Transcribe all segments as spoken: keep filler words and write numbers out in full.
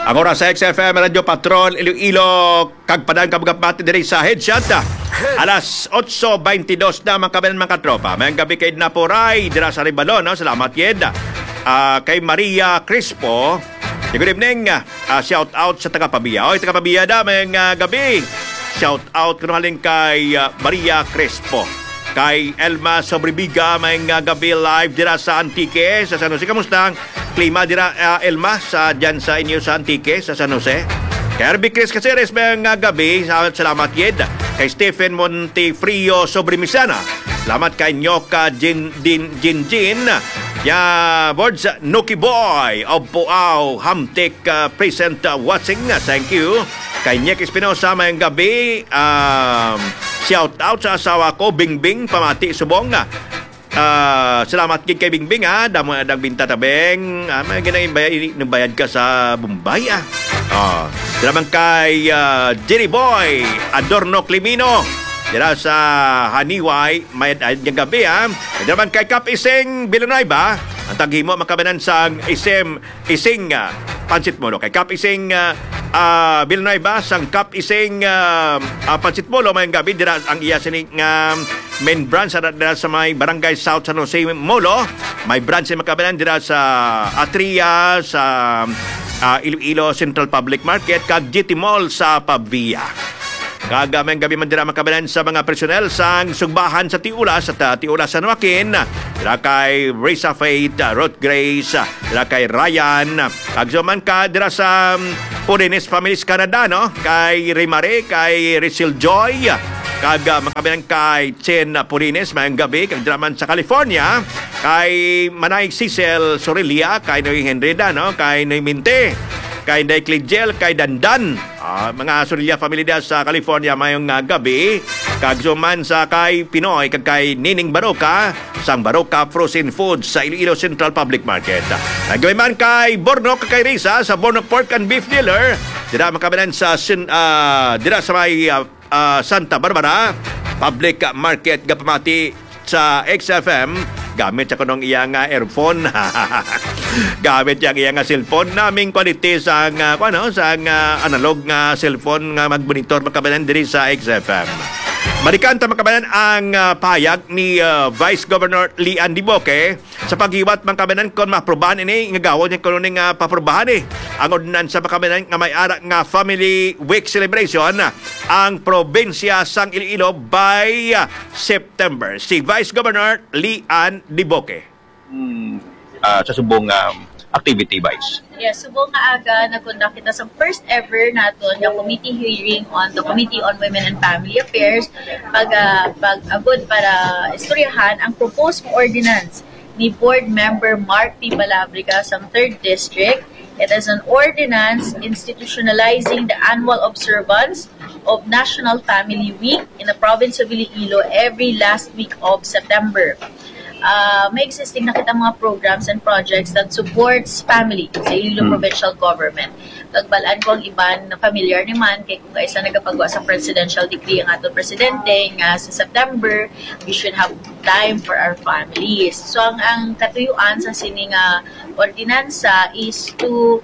Ang oras sa X F M Radio Patrol Iloilo kagpadang kabagapati diri sa headshot. Alas eight twenty-two na mga kabayan mga tropa. Mayang gabi kay Naporay dira sa Ribalon. No? Salamat yed. Uh, kay Maria Crispo. Good evening. Uh, shout out sa taga Pabia. Oy, taga Pabia da mayang uh, gabi. Shout out kunaling kay uh, Maria Crispo. Kay Elma Sobribiga mayang uh, gabi live dira sa Antique sa San Jose. Kamusta ang klima dira uh, Elma sa dyan sa inyo sa Antique sa San Jose? Kay Herbie Chris Caceres mayang uh, gabi. Salamat yed. Kay Stephen Montefrio Sobrimisana. Salamat kay Nyoka Jin Din Jin Jin. Ya boards Nuki Boy of Puaw Hamtek uh, present uh, watching. Thank you. Kay Nyek Espinosa mayang gabi. Um, shout out sa asawa ko Bingbing Pamati Subong. Uh, salamat kay Bingbing ha. Damo adang binta tabeng. Uh, may ginay bayad, bayad ka sa Bombay ah. Uh, salamat kay uh, Jerry Boy Adorno Climino. Dira sa Haniway, may yung gabi ha. Dira naman kay Kap Ising Villanueva. Ang taghimo makabanan sa Isem Ising uh, Pansit Molo. Kay Kap Ising uh, uh, Villanueva, sang Kap Ising uh, uh, Pansit Molo, may gabi. Dira ang iya sining uh, main branch sa, dira sa may Barangay South San Jose Molo. May branch sa makabanan dira sa Atria, sa uh, Iloilo Central Public Market, kag G T Mall sa Pavia. Kagamang gabi man dira makabalan sa mga personel sang sugbahan sa Tiulas at uh, Tiulas sa Nuakin. Dira kay Risa Faith, uh, Ruth Grace, uh, dira kay Ryan. Agsuman ka dira sa um, Purines Families Canada, no? Kay Rimare, kay Rachel Joy. Kaga makabalan kay Chen Purines mayang gabi. Kag dira man sa California, kay Manay Cecil Sorelia, kay Noy Henrida, no? Kay Noy Minte, kay Day Cligel, kay Dandan. Uh, mga Sorelia family da sa California mayong uh, gabi. Kagsuman sa kay Pinoy, kag kay Nining Baroka, sang Baroka Frozen Foods sa Iloilo Central Public Market. Nagawin man kay Borno, kag kay Risa sa Borno Pork and Beef Dealer. Dira makabanan sa uh, dira sa may uh, uh, Santa Barbara Public Market gapamati sa X F M. Gamit sa kanong iyang uh, earphone. Gamit yung iyang uh, cellphone. Naming quality sa uh, ano, sa uh, analog nga uh, cellphone nga uh, mag-monitor makabanan diri sa X F M. Marikanta makabanan ang uh, payag ni uh, Vice Governor Lian Diboque sa paghiwat makabanan kon maprobahan ini nga gawon niya kuno ning uh, paprobahan eh. Ang ordinansa makabanan nga may ara nga Family Week celebration uh, ang probinsya sang Iloilo by uh, September. Si Vice Governor Lian Diboque. Hmm, uh, sa subong um, activity, Vice. Yes, subong nga aga nag-conduct kita sa first ever naton nga committee hearing on the Committee on Women and Family Affairs pag uh, pag-agod para istoryahan ang proposed ordinance ni Board Member Mark P. Balabriga sa third District. It is an ordinance institutionalizing the annual observance of National Family Week in the province of Iloilo every last week of September. Uh, may existing na kitang mga programs and projects that supports family sa Iloilo hmm. Provincial Government. Kagbalaan ko ang iban na familiar ni man kay kung kaisa nagapagawa sa presidential decree ang atong presidente nga sa September, we should have time for our families. So ang, ang katuyuan sa sining uh, ordinansa is to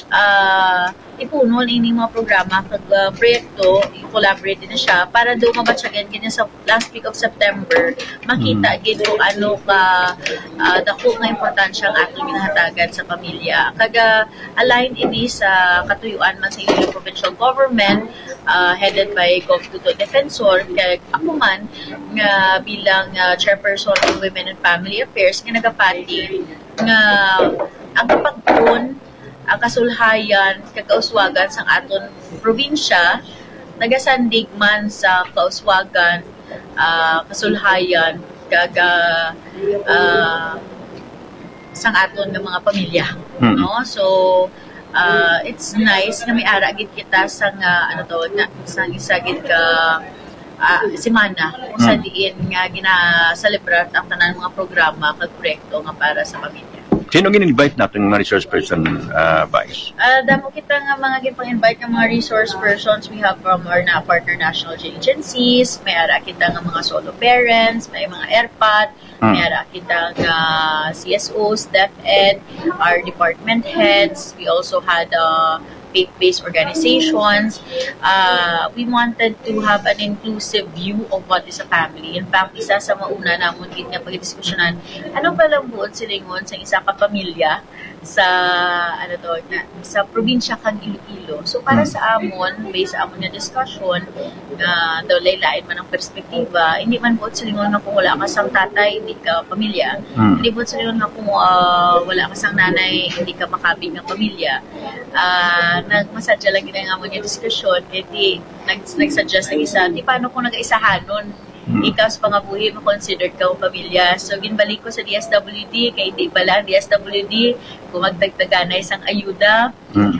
uh, ipuno ini mga programa kag uh, proyekto, i-collaborate din siya para do mabatsagan ganyan sa last week of September makita mm. gid kung ano ka uh, dako nga importansya ang atong ginahatagan sa pamilya. Kaga aligned ini sa katuyuan man sa Iloilo Provincial Government uh, headed by Gov Tuto Defensor kay ako man nga bilang uh, chairperson ng Women and Family Affairs nga nagapati nga ang kapagpun ang kasulhayan kakauswagan sang aton probinsya nagasandig man sa kauswagan uh, kasulhayan kaga uh, sang aton ng mga pamilya hmm. no so uh, it's nice nga may ara gid kita sang uh, ano to na sang isa gid ka uh, semana kung sa diin nga gina-celebrate ang tanan mga programa kag proyekto nga para sa pamilya. Sino gin-invite natin mga resource person, uh, Vice? Uh, damo kita nga mga gipang-invite ng mga resource persons we have from our na partner national agencies, may ara kita nga mga solo parents, may mga airpot, hmm. may ara kita nga C S Os, DepEd, our department heads. We also had uh, faith-based organizations. Uh, we wanted to have an inclusive view of what is a family. In fact, isa sa mauna namon din nga pagdiskusyonan, ano ba lang buod silingon sa isa ka pamilya sa ano to na sa probinsya kang Iloilo. So para sa amon, based sa amon na discussion na uh, daw laylain man ang perspektiba, hindi man buod silingon na kung wala ka sang tatay, hindi ka pamilya. Hmm. Hindi buod silingon na kung uh, wala ka sang nanay, hindi ka makabig ng pamilya. Uh, nagmasadya lang gina nga mo yung diskusyon, kaya di nag, nag-suggest ng isa, di paano kung nag-aisahanon, hmm. ikaw sa pangabuhi mo considered ka o pamilya. So, ginbalik ko sa D S W D, kaya di pala D S W D, kung magdagdagan na isang ayuda, hmm.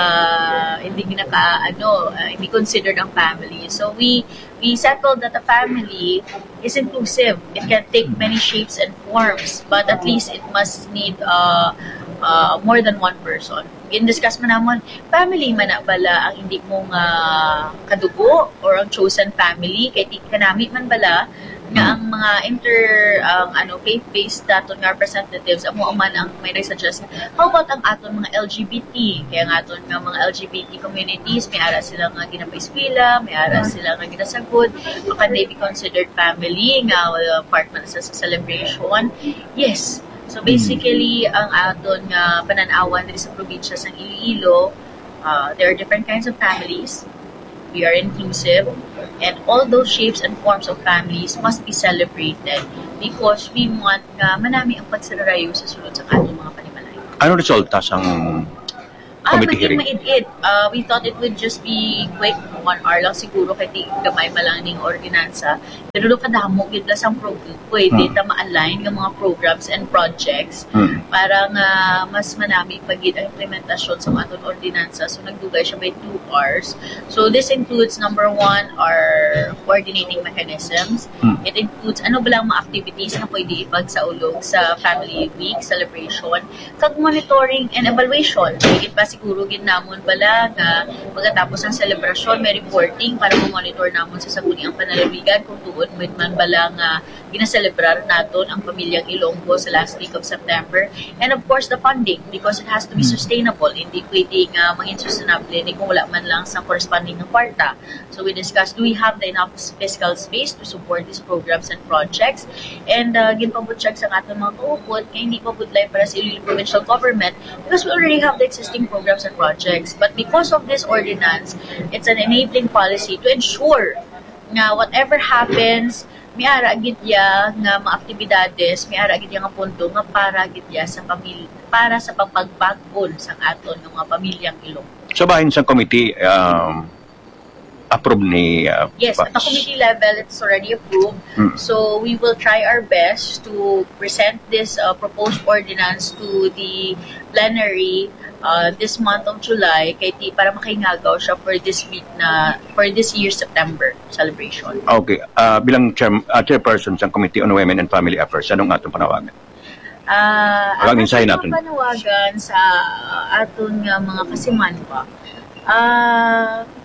uh, hindi ginaka, ano, uh, hindi considered ang family. So, we we settled that a family is inclusive. It can take many shapes and forms, but at least it must need uh, uh, more than one person. In-discuss mo naman, family man na bala ang hindi mong uh, kadugo or ang chosen family, kaya di kanami man bala na ang mga inter, ang ano, faith-based daton nga representatives, amo man ang may nagsuggest, how about ang aton mga L G B T? Kaya nga aton nga mga L G B T communities, may ara sila nga ginapaispila, may ara sila nga ginasagod, so can they be considered family nga uh, part man sa celebration? Yes. So basically, ang aton nga pananawan dito sa probinsya sa Iloilo, uh, there are different kinds of families. We are inclusive, and all those shapes and forms of families must be celebrated because we want nga manami ang pagsararayo sa sulod sa ating mga panimalay. Ano resulta sang Ah, committee maging hearing? maid-id. Uh, we thought it would just be quick, one hour lang siguro, kaya di gamay malang ning ordinansa. Pero doon kadamo, gitla sang program, pwede hmm. ta ma-align ng mga programs and projects hmm. para nga mas manami pagid ang implementasyon sa aton ordinansa. So, nagdugay siya by two hours. So, this includes, number one, our coordinating mechanisms. Hmm. It includes, ano ba lang mga activities na pwede ipagsaulog sa Family Week celebration, kag monitoring and evaluation. Higit pa siguro ginamon pala nga pagkatapos ng selebrasyon may reporting para mo-monitor namon sa saguni ang panalamigan kung tuod may man bala nga ginaselebrar naton ang pamilyang Ilonggo sa last week of September. And of course, the funding because it has to be sustainable. Hindi pwede nga maging sustainable hindi kung wala man lang sa corresponding na kwarta. So we discussed, do we have the enough fiscal space to support these programs and projects? And uh, ginpabutsyag sa aton mga kaupod kaya hindi pa budlay para sa Iloilo Provincial Government because we already have the existing programs and projects. But because of this ordinance, it's an enabling policy to ensure nga whatever happens, may ara agid ya nga mga aktibidades, may ara agid ya nga pondo nga para agid ya sa pamilya, para sa pagpagbagon sa aton ng mga pamilyang Ilonggo. So bahin sa committee, um, approve ni uh, yes, at the committee level, it's already approved. Hmm. So we will try our best to present this uh, proposed ordinance to the plenary uh, this month of July kay ti para makahingagaw siya for this week na for this year's September celebration. Okay, uh, bilang chair, uh, chairperson sa Committee on Women and Family Affairs, anong atong panawagan? Uh, ang atong natin panawagan sa uh, aton nga mga kasimanwa. Ah uh,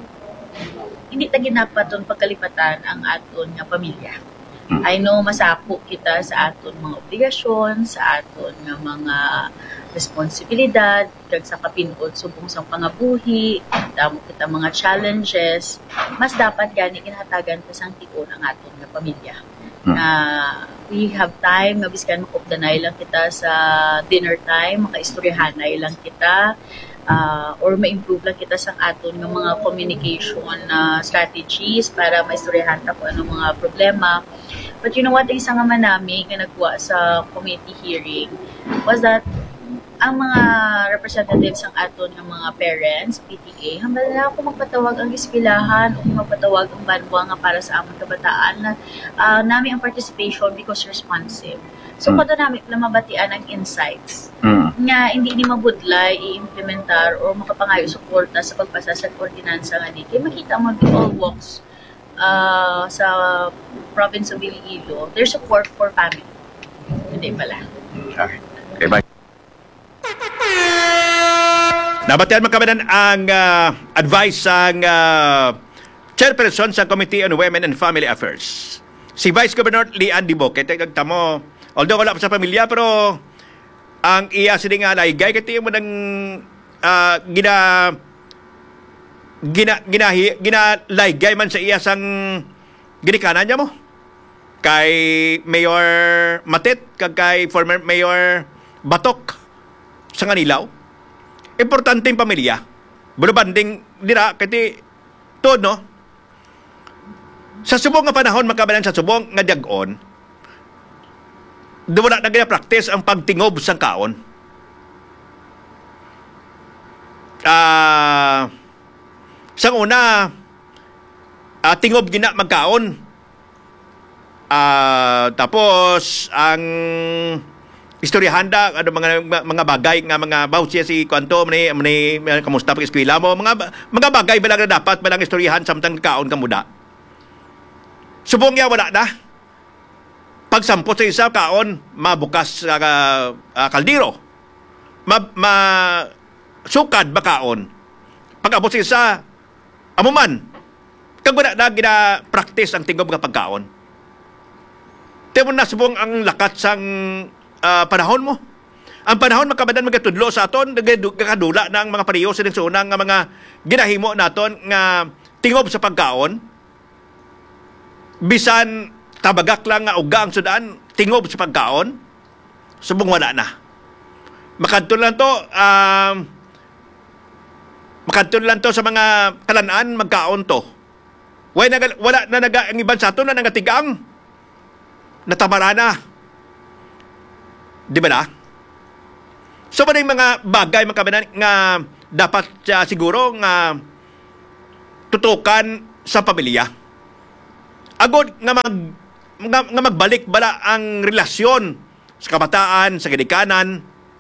hindi ta ginapaton pagkalipatan ang aton nga pamilya. Hmm. I know masako kita sa aton mga obligasyon, sa aton nga mga responsibilidad, kag sa kapinuod subong sang pangabuhi, damo kita mga challenges, mas dapat gani kinahatagan ta sang tion ang aton nga pamilya. Hmm. Na we have time, nga biskan makupdanay lang kita sa dinner time, makaistoryahanay lang kita, Uh, or ma-improve lang kita sa aton ng mga communication uh, strategies para maistoryahan ta kung anong mga problema. But you know what, isang nga manami nga nagwa sa committee hearing was that ang mga representatives ng aton ng mga parents, P T A, hambal na ako magpatawag ang eskwelahan o magpatawag ang banwa nga para sa among kabataan na uh, nami ang participation because responsive. So, mm. kado namin na mabatian ang insights mm. nga hindi ni mabudlay i-implementar o makapangayo suporta sa pagpasa sa ordinansa nga di. Kaya makita mo in all walks uh, sa province of Iloilo, there's support for family. Hindi pala. Okay. Okay, bye. Nabatian magkamanan ang uh, advice sang uh, chairperson sa Committee on Women and Family Affairs. Si Vice Governor Lian Diboque, tagtamo, although wala pa sa pamilya, pero ang iya sila nga laygay, kaya mo ng ah, gina gina ginahi ginalaygay man sa iya sang ginikanan niya mo kay Mayor Matet kag kay former Mayor Batok sa Ganilaw. Importante yung pamilya. Bulubanding dira kati to no. Sa subong nga panahon makabalan sa subong nga dag-on, wala na gina-practice ang pagtingob sang kaon. Ah, uh, sang una, uh, tingob gina magkaon. Ah, uh, tapos ang istoryahanda ano mga mga bagay nga mga bawsiya si kwanto mani mani kamusta pag eskwela mo mga mga bagay balang na dapat balang istoryahan samtang kaon ka muda. Subong ya wala na. Pagsampot sa isa kaon mabukas sa uh, uh, kaldero. Ma, ma sukad ba kaon. Pag-abot sa isa amuman kag wala na gina-practice ang tingob nga pagkaon. Temo na subong ang lakat sang uh, panahon mo. Ang panahon makabadan magatudlo sa aton nagkadula na ang mga pareho sa unang nga mga ginahimo naton nga tingob sa pagkaon. Bisan tabagak lang nga uga ang sudan tingob sa pagkaon. Subong wala na. Makadto lang to um, makadto lang to sa mga kalanaan magkaon to. Wala na, wala na naga ang iban sa aton na nagatigang natamara na. Di ba na? So, ba na yung mga bagay makabanan nga dapat uh, siguro nga tutukan sa pamilya. Agod nga, mag, nga, nga magbalik bala ang relasyon sa kabataan, sa ginikanan,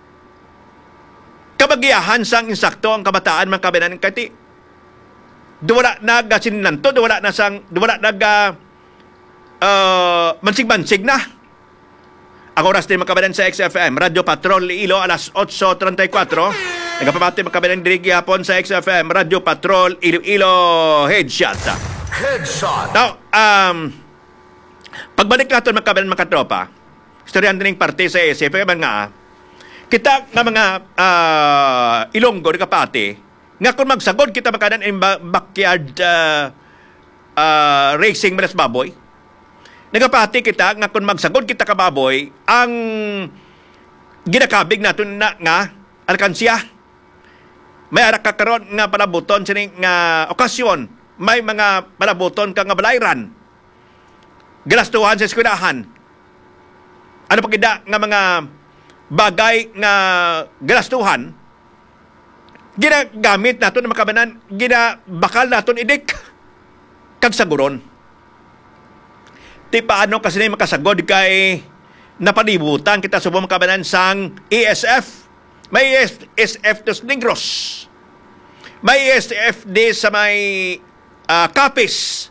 kabagiyahan sang insakto ang kabataan makabanan kati duwala nagasinlanto, duwala na sang duwala naga Uh, mansig-mansig na. Ang oras din makabalan sa X F M Radio Patrol Iloilo alas eight thirty-four. Nagapamati makabalan diri gihapon sa X F M Radio Patrol Iloilo Headshot. Headshot. Now, um pagbalik naton makabalan mga katropa. Istoryan din ng parte sa S F M nga kita nga mga uh, Ilonggo ni kapati nga kung magsagod kita makadan in backyard uh, uh, racing malas baboy. Nagapati kita nga kung magsagod kita ka baboy ang ginakabig natin na nga alkansya. May arak kakaroon nga palabuton sining nga okasyon. May mga palabuton ka nga balayran. Galastuhan sa eskwelahan. Ano pa kita nga mga bagay nga galastuhan ginagamit natin na makabanan ginabakal natin idik kag saguron. Ti paano kasi na makasagod kay napalibutan kita subong makabanan sang E S F. May E S F dos Negros. May E S F di sa may uh, Capiz.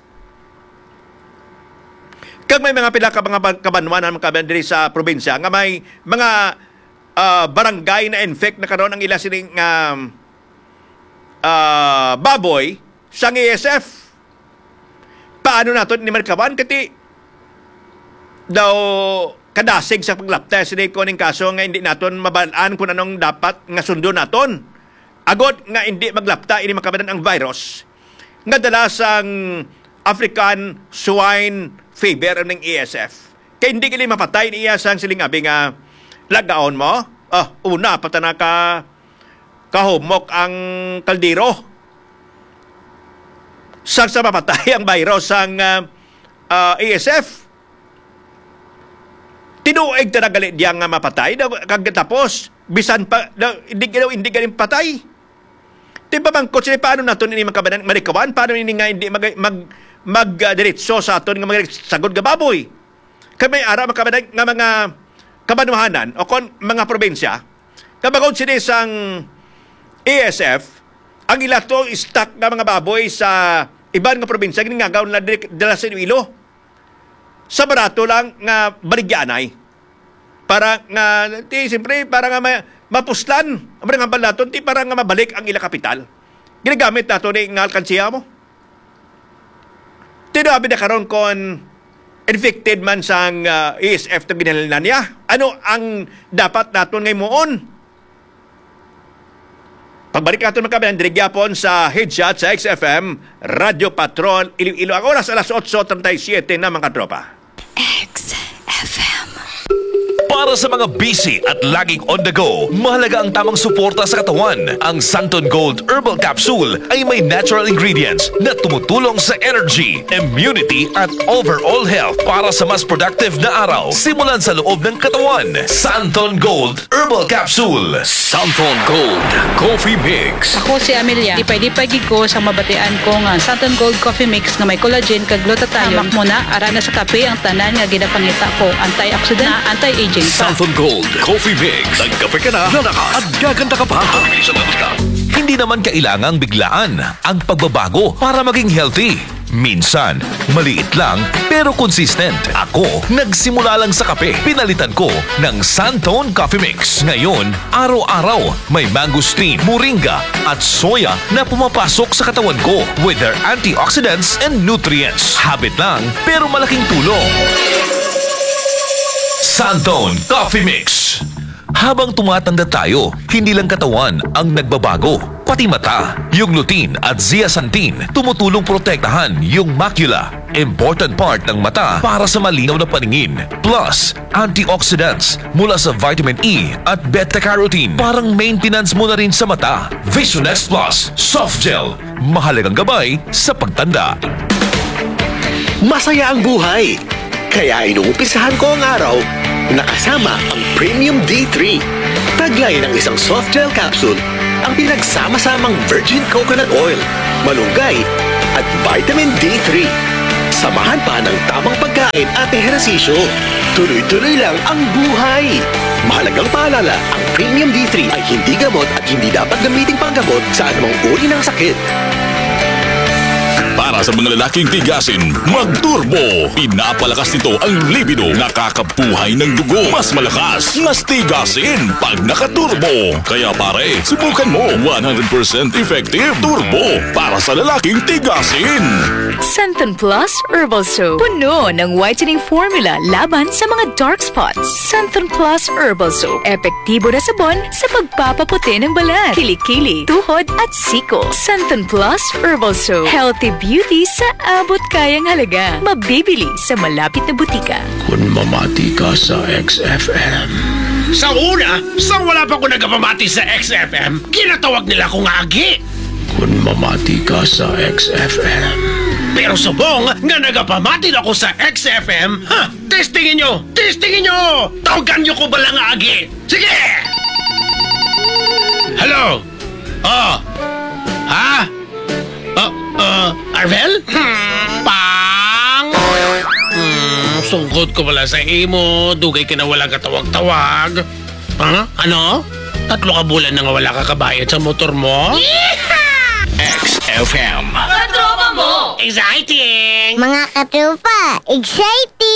Kag may mga pila ka mga kabanwanan makabanan diri sa probinsya nga may mga uh, barangay na infect na karon ang ila sining um, uh, baboy sang E S F. Paano naton ni markaban kati daw kadasig sa paglapta sini ko ning kaso nga hindi naton mabalaan kung anong dapat nga sundo naton. Agod nga hindi maglapta ini makabadan ang virus nga dala sang African swine fever ng E S F. Kay hindi kili mapatay niya sang silingabi nga lagaon mo. Ah, una patana ka kahumok ang kaldero. Sang sa mapatay ang virus sang uh, uh, E S F. Tinuig ta nagali diya nga mapatay kag tapos bisan pa da, hindi daw hindi galing patay. Di ba bang kutsi paano naton ini makabanan marikawan paano ini nga hindi mag mag, mag uh, diretso sa aton nga mag sagod nga baboy. Kay may ara makabanan nga mga kabanuhanan o kon mga probinsya kabagod sini sang E S F ang ila to stock nga mga baboy sa iban nga probinsya ginagaw na dala sa Iloilo. Sa barato lang nga baligyanay para nga ti siyempre para nga ma, mapuslan ang nga balaton ti para nga mabalik ang ila kapital. Ginagamit nato ni nga alkansiya mo. Tinabi na karon kon infected man sang uh, E S F to ginahalinan niya. Ano ang dapat naton ngay moon? Pagbalik natin mga kabayan, dirigyapon sa Headshot sa X F M, Radio Patrol, Iloilo. Ang oras alas eight thirty-seven na mga tropa. X F M. Para sa mga busy at laging on the go, mahalaga ang tamang suporta sa katawan. Ang Santon Gold Herbal Capsule ay may natural ingredients na tumutulong sa energy, immunity at overall health para sa mas productive na araw. Simulan sa loob ng katawan. Santon Gold Herbal Capsule. Santon Gold Coffee Mix. Ako si Amelia. Ipay-dipay gid ko sa mabatian ko nga Santon Gold Coffee Mix nga may collagen kag glutathione. Hamak mo na ara na sa kape ang tanan nga ginapangita ko. Antioxidant na anti-aging pa. Santon Gold Coffee Mix. Nagkape ka na, lalakas at gaganda ka pa. Hindi naman kailangang biglaan ang pagbabago para maging healthy. Minsan, maliit lang pero consistent. Ako, nagsimula lang sa kape. Pinalitan ko ng Santon Coffee Mix. Ngayon, araw-araw may mangosteen, moringa at soya na pumapasok sa katawan ko with their antioxidants and nutrients. Habit lang pero malaking tulong. Santon Coffee Mix. Habang tumatanda tayo, hindi lang katawan ang nagbabago, pati mata. Yung lutein at zeaxanthin tumutulong protektahan yung macula, important part ng mata para sa malinaw na paningin. Plus, antioxidants mula sa vitamin E at beta-carotene. Parang maintenance mo na rin sa mata. Vision X Plus Soft Gel. Mahalagang gabay sa pagtanda. Masaya ang buhay. Kaya inuumpisahan ko ang araw nakasama ang Premium D three. Taglay ng isang soft gel capsule ang pinagsama-samang virgin coconut oil, malunggay at vitamin D three. Samahan pa ng tamang pagkain at ehersisyo. Tuloy-tuloy lang ang buhay. Mahalagang paalala, ang Premium D three ay hindi gamot at hindi dapat gamiting panggamot sa anumang uri ng sakit. Para sa mga lalaking tigasin, mag-turbo. Pinapalakas nito ang libido. Nakakabuhay ng dugo. Mas malakas, mas tigasin pag naka-turbo. Kaya pare, subukan mo. one hundred percent effective turbo para sa lalaking tigasin. Santon Plus Herbal Soap. Puno ng whitening formula laban sa mga dark spots. Santon Plus Herbal Soap. Epektibo na sabon sa pagpapaputi ng balat, kilikili, tuhod at siko. Santon Plus Herbal Soap. Healthy beauty sa abot kayang halaga. Mabibili sa malapit na butika. Kung mamati ka sa X F M. Sa una, sa wala pa ko nagpamati sa X F M, ginatawag nila akong agi. Kung mamati ka sa X F M. Pero subong nga nagapamati na ako sa X F M, ha, testingin nyo, testingin nyo, tawagan nyo ko ba lang agi? Sige! Hello? Oh? Ha? Uh, uh, Arvel? Hmm, pang! Hmm, sungkot ko pala sa imo, dugay ka na wala katawag-tawag. Ha? Ano? Tatlo ka bulan na nga wala ka kabayad sa motor mo? X F M. Exciting! Mga katropa, exciting!